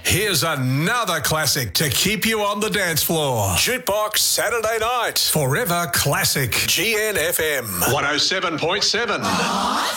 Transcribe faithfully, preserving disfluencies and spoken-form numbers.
Here's another classic to keep you on the dance floor. Jukebox Saturday Night. Forever Classic. G N F M. one oh seven point seven.